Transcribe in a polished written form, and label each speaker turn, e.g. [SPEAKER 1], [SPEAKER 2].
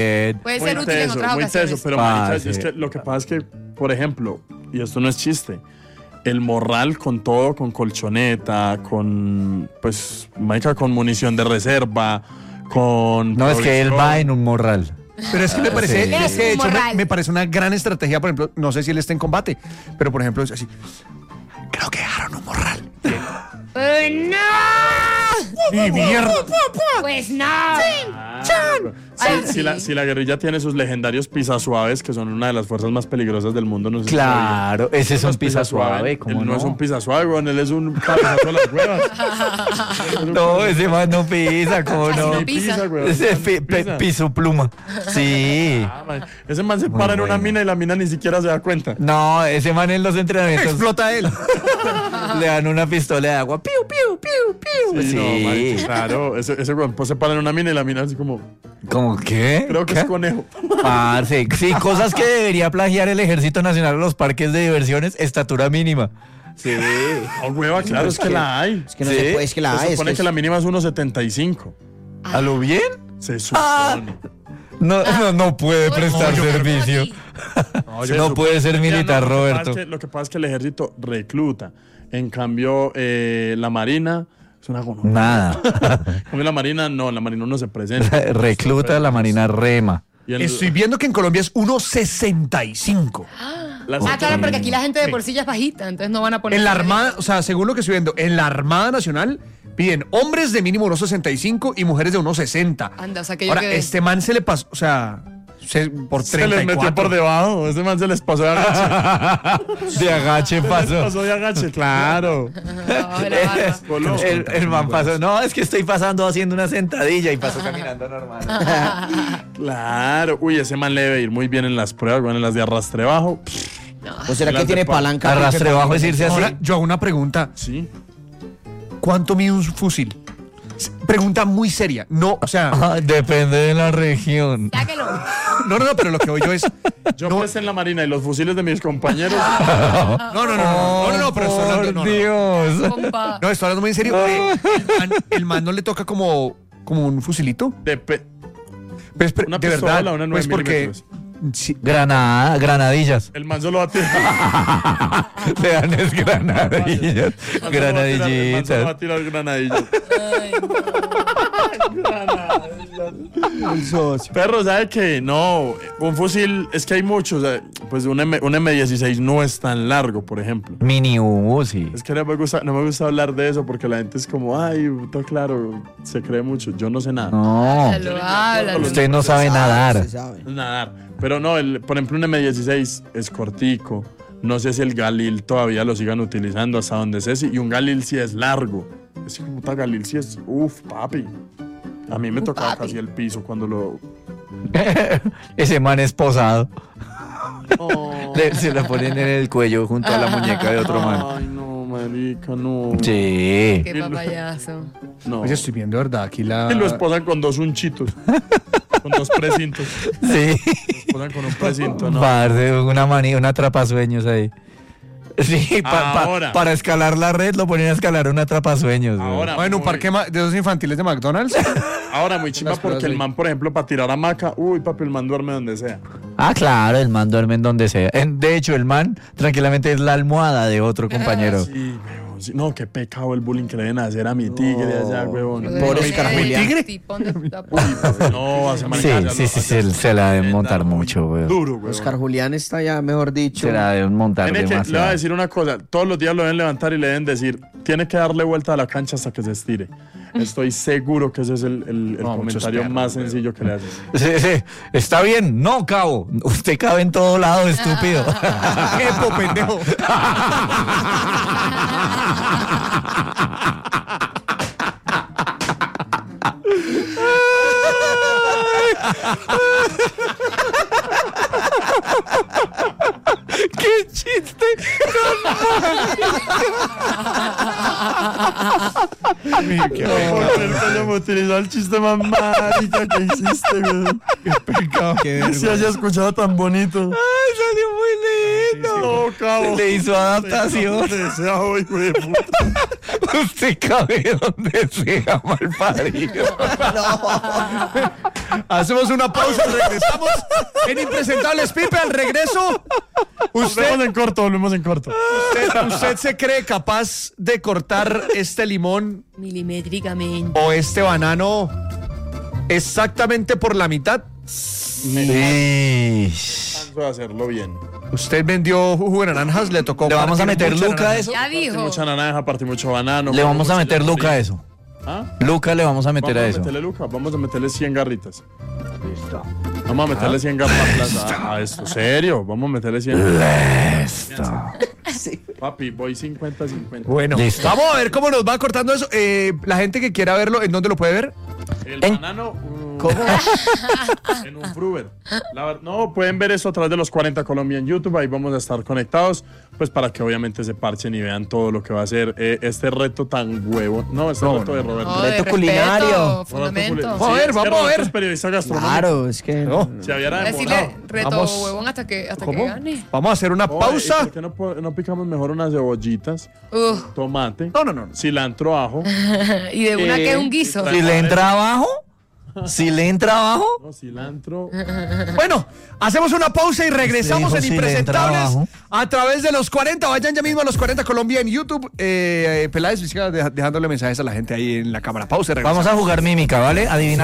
[SPEAKER 1] Puede ser útil en otras
[SPEAKER 2] muy
[SPEAKER 1] ocasiones.
[SPEAKER 2] teso, pero marica, es que lo que pasa es que, por ejemplo, y esto no es chiste, el morral con todo, con colchoneta, con, pues, marica, con munición de reserva, con...
[SPEAKER 3] No, es que él va en un morral.
[SPEAKER 4] Pero es que me parece,
[SPEAKER 1] sí.
[SPEAKER 4] es que de hecho
[SPEAKER 1] Moral.
[SPEAKER 4] me parece una gran estrategia, por ejemplo, no sé si él está en combate, pero por ejemplo es así, creo que dejaron un morral.
[SPEAKER 1] ¡No!
[SPEAKER 4] ¡Mi mierda!
[SPEAKER 1] Pues no.
[SPEAKER 2] Si la guerrilla tiene sus legendarios pisasuaves, que son una de las fuerzas más peligrosas del mundo, no sé
[SPEAKER 3] Claro, ese es un pisa suave,
[SPEAKER 2] Él
[SPEAKER 3] ¿cómo
[SPEAKER 2] no
[SPEAKER 3] no?
[SPEAKER 2] es un pisa suave, weón, él es un cabezazo a las huevas.
[SPEAKER 3] No, ese man no pisa, ¿cómo
[SPEAKER 1] Casi
[SPEAKER 3] no?
[SPEAKER 1] no pisa.
[SPEAKER 2] weón.
[SPEAKER 3] Ese
[SPEAKER 2] Pisa.
[SPEAKER 3] piso pluma. Sí.
[SPEAKER 2] Ah, man. Ese man se para en una
[SPEAKER 3] bueno.
[SPEAKER 2] mina y la mina ni siquiera se da cuenta.
[SPEAKER 3] No, ese man en los entrenamientos
[SPEAKER 4] Explota él.
[SPEAKER 3] le dan una pistola de agua. Piu, piu, piu, piu.
[SPEAKER 2] Sí,
[SPEAKER 3] Sí.
[SPEAKER 2] no, marica, claro, ese weón pues, se para en una mina y la mina así como,
[SPEAKER 3] ¿Cómo qué?
[SPEAKER 2] creo que
[SPEAKER 3] ¿Qué?
[SPEAKER 2] es conejo.
[SPEAKER 3] Parce, sí, cosas que debería plagiar el Ejército Nacional a los parques de diversiones, estatura mínima. Sí.
[SPEAKER 2] Oh, hueva, claro, es que la hay.
[SPEAKER 5] Es que no
[SPEAKER 3] Sí.
[SPEAKER 5] se puede, es que la
[SPEAKER 2] Se
[SPEAKER 5] hay.
[SPEAKER 2] supone
[SPEAKER 5] Es
[SPEAKER 2] que la mínima es 1.75.
[SPEAKER 3] ¿A lo bien?
[SPEAKER 2] Se supone.
[SPEAKER 3] No puede prestar
[SPEAKER 1] yo-
[SPEAKER 3] servicio. No puede ser militar, Roberto.
[SPEAKER 2] Lo que pasa es que el ejército recluta. En cambio, la marina es una gonorrea.
[SPEAKER 3] Nada.
[SPEAKER 2] En cambio, la marina no se presenta.
[SPEAKER 3] Recluta la Marina Rema.
[SPEAKER 2] Y en-
[SPEAKER 4] Estoy viendo que en Colombia es 1.65.
[SPEAKER 2] las-
[SPEAKER 1] Claro, porque aquí la gente de por sí ya es bajita, entonces no van a poner.
[SPEAKER 4] En la Armada, o sea, según lo que estoy viendo, en la Armada Nacional piden hombres de mínimo 1.65 y mujeres de 1.60.
[SPEAKER 1] Anda, o sea, que yo
[SPEAKER 4] Ahora,
[SPEAKER 1] quedé.
[SPEAKER 4] este man se le pasó, o sea, por
[SPEAKER 2] se les
[SPEAKER 4] 34.
[SPEAKER 2] metió por debajo. Ese man se les pasó de agache.
[SPEAKER 3] De agache
[SPEAKER 2] Se les
[SPEAKER 3] pasó.
[SPEAKER 2] pasó de agache, claro.
[SPEAKER 1] No, la barba.
[SPEAKER 2] Voló.
[SPEAKER 3] El man pasó. No, es que estoy pasando haciendo una sentadilla y pasó caminando normal.
[SPEAKER 2] Claro. Uy, ese man le debe ir muy bien en las pruebas, bueno, en las de arrastre bajo.
[SPEAKER 5] ¿O será que
[SPEAKER 2] Las
[SPEAKER 5] tiene
[SPEAKER 2] de pa-
[SPEAKER 5] palanca?
[SPEAKER 3] Arrastre bajo es irse así.
[SPEAKER 4] Ahora, yo hago una pregunta.
[SPEAKER 2] Sí.
[SPEAKER 4] ¿Cuánto mide un fusil? Pregunta muy seria. No, o sea,
[SPEAKER 3] Depende de la región.
[SPEAKER 1] Sáquelo.
[SPEAKER 4] no, pero lo que voy yo es.
[SPEAKER 2] Yo pues en la marina y los fusiles de mis compañeros.
[SPEAKER 4] No, pero estoy hablando, no.
[SPEAKER 3] Dios.
[SPEAKER 1] Compa.
[SPEAKER 4] No, estoy hablando muy en serio. El man no le toca como un fusilito. Pues,
[SPEAKER 2] Una
[SPEAKER 4] de
[SPEAKER 2] pistola,
[SPEAKER 4] verdad,
[SPEAKER 2] una 9
[SPEAKER 4] pues porque
[SPEAKER 2] milímetros.
[SPEAKER 4] sí,
[SPEAKER 3] Granadillas.
[SPEAKER 2] El man solo va a tirar.
[SPEAKER 3] Le dan es granadillas.
[SPEAKER 2] El man solo va a
[SPEAKER 3] Granadillitas.
[SPEAKER 2] tirar granadillas.
[SPEAKER 1] Ay,
[SPEAKER 2] Perro, ¿sabe qué? No, un fusil, es que hay muchos. Pues un M16 no es tan largo, por ejemplo.
[SPEAKER 3] Mini Uzi.
[SPEAKER 2] Es que no me gusta hablar de eso porque la gente es como, ay, todo claro, se cree mucho. Yo no sé nada.
[SPEAKER 3] No.
[SPEAKER 1] háblalo.
[SPEAKER 3] Usted no sabe nadar.
[SPEAKER 5] Se sabe.
[SPEAKER 2] Nadar. Pero no, por ejemplo, un M16 es cortico. No sé si el Galil todavía lo sigan utilizando hasta donde sé. Y un Galil sí es largo. Ese puta Galil sí es, papi. A mí me tocaba
[SPEAKER 1] papi.
[SPEAKER 2] casi el piso cuando lo...
[SPEAKER 3] Ese man es posado.
[SPEAKER 2] Oh.
[SPEAKER 3] Se lo ponen en el cuello junto a la muñeca de otro man.
[SPEAKER 2] Ay, no, marica, no.
[SPEAKER 3] Sí.
[SPEAKER 1] Qué papayazo.
[SPEAKER 2] No.
[SPEAKER 4] oye, estoy viendo de verdad aquí la.
[SPEAKER 2] Y lo esposan con dos unchitos. Con dos precintos.
[SPEAKER 3] Sí.
[SPEAKER 2] Lo esposan con un precinto, ¿no?
[SPEAKER 3] Parce, una atrapasueños ahí. Sí,
[SPEAKER 2] Ahora.
[SPEAKER 3] para escalar la red lo ponen a escalar una atrapasueños. güey.
[SPEAKER 2] Ahora,
[SPEAKER 4] Bueno, un
[SPEAKER 2] muy-
[SPEAKER 4] parque de esos infantiles de McDonald's.
[SPEAKER 2] Ahora muy chimba
[SPEAKER 4] Las pruebas
[SPEAKER 2] porque el
[SPEAKER 4] ahí.
[SPEAKER 2] man, por ejemplo, para tirar hamaca, uy, papi, el man duerme donde sea.
[SPEAKER 3] Ah, claro, el man duerme en donde sea. De hecho, el man tranquilamente es la almohada de otro compañero.
[SPEAKER 2] Sí, huevón. Sí. No, qué pecado el bullying que le deben hacer a mi tigre allá, huevón.
[SPEAKER 5] Pobre Oscar Julián.
[SPEAKER 2] No, hace
[SPEAKER 3] Sí,
[SPEAKER 2] marica, ya
[SPEAKER 3] sí,
[SPEAKER 2] lo-
[SPEAKER 3] sí,
[SPEAKER 2] allá
[SPEAKER 3] se la deben
[SPEAKER 2] está
[SPEAKER 3] montar
[SPEAKER 2] muy
[SPEAKER 3] mucho, güey.
[SPEAKER 2] Duro, güey.
[SPEAKER 5] Oscar Julián está ya, mejor dicho.
[SPEAKER 3] Se la deben montar
[SPEAKER 2] Le voy a
[SPEAKER 3] demasiado.
[SPEAKER 2] decir una cosa, todos los días lo deben levantar y le deben decir, tiene que darle vuelta a la cancha hasta que se estire. Estoy seguro que ese es el
[SPEAKER 4] No, muchos
[SPEAKER 2] comentario
[SPEAKER 4] perros,
[SPEAKER 2] más
[SPEAKER 4] güey.
[SPEAKER 2] sencillo que le haces.
[SPEAKER 3] Sí, sí. Está bien, no, cabo. Usted cabe en todo lado, estúpido.
[SPEAKER 4] ¡Epo, pendejo!
[SPEAKER 3] ¡Qué chiste!
[SPEAKER 2] Me utilizó el chiste más marica que hiciste, güey. Si haya escuchado tan bonito.
[SPEAKER 3] ¡Ay, salió muy lindo!
[SPEAKER 2] No, cabo.
[SPEAKER 3] Se le hizo adaptación.
[SPEAKER 2] Desea hoy, güey. Puta.
[SPEAKER 3] Usted cabe donde sea, mal parido.
[SPEAKER 4] Hacemos una pausa, regresamos en Impresentables Pipe. Al regreso,
[SPEAKER 2] Volvemos en corto, volvemos en corto.
[SPEAKER 4] ¿usted se cree capaz de cortar este limón
[SPEAKER 1] Milimétricamente.
[SPEAKER 4] o este banano exactamente por la mitad?
[SPEAKER 2] Canso de hacerlo bien.
[SPEAKER 4] Usted vendió jugo de naranjas, le tocó.
[SPEAKER 3] Le vamos a
[SPEAKER 4] partir
[SPEAKER 3] meter
[SPEAKER 4] mucha
[SPEAKER 3] Luca a
[SPEAKER 4] naranja.
[SPEAKER 3] eso.
[SPEAKER 1] Ya
[SPEAKER 2] Partí
[SPEAKER 1] dijo.
[SPEAKER 2] mucha naranja, partí mucho banano.
[SPEAKER 3] Le vamos a
[SPEAKER 2] mucho
[SPEAKER 3] meter Luca a
[SPEAKER 2] frío.
[SPEAKER 3] eso.
[SPEAKER 2] ¿Ah?
[SPEAKER 3] Luca le vamos a meter
[SPEAKER 2] Vamos
[SPEAKER 3] a
[SPEAKER 2] a
[SPEAKER 3] eso.
[SPEAKER 2] meterle Luca, vamos a meterle 100 garritas. Vamos a meterle 100 garritas a esto. ¿Serio? Vamos a meterle 100. Papi, voy 50-50.
[SPEAKER 4] Bueno,
[SPEAKER 3] Listo.
[SPEAKER 4] vamos a ver cómo nos va cortando eso. La gente que quiera verlo, ¿en dónde lo puede ver?
[SPEAKER 2] El
[SPEAKER 3] En-
[SPEAKER 2] banano. En un Fruver. No, pueden ver eso a través de los 40 Colombia en YouTube. Ahí vamos a estar conectados. Pues para que obviamente se parchen y vean todo lo que va a ser este reto tan huevo. No, reto de Roberto.
[SPEAKER 1] No, de
[SPEAKER 5] Reto
[SPEAKER 1] respeto,
[SPEAKER 5] culinario.
[SPEAKER 1] Fundamento.
[SPEAKER 4] Vamos a ver,
[SPEAKER 2] es que
[SPEAKER 4] vamos a
[SPEAKER 2] Roberto
[SPEAKER 4] ver.
[SPEAKER 2] es periodista gastronómico.
[SPEAKER 5] Claro, es que.
[SPEAKER 4] No.
[SPEAKER 2] Se había demorado.
[SPEAKER 1] Decirle reto
[SPEAKER 4] Vamos.
[SPEAKER 1] huevón hasta que
[SPEAKER 4] ¿Cómo?
[SPEAKER 1] gane.
[SPEAKER 4] Vamos a hacer una
[SPEAKER 2] Oye, ¿y
[SPEAKER 4] pausa.
[SPEAKER 2] ¿Por qué no picamos mejor unas cebollitas, tomate,
[SPEAKER 4] No.
[SPEAKER 2] cilantro, ajo?
[SPEAKER 1] Y de una que es un guiso.
[SPEAKER 3] Si le entra abajo,
[SPEAKER 2] No, cilantro.
[SPEAKER 4] Bueno, hacemos una pausa y regresamos
[SPEAKER 3] Este
[SPEAKER 4] en
[SPEAKER 3] dijo, si le entra
[SPEAKER 4] Impresentables
[SPEAKER 3] abajo.
[SPEAKER 4] a través de los 40. Vayan ya mismo a los 40 Colombia en YouTube. Peláez, siga dejándole mensajes a la gente ahí en la cámara. Pausa y regresamos.
[SPEAKER 3] vamos a jugar mímica, ¿vale? Adivina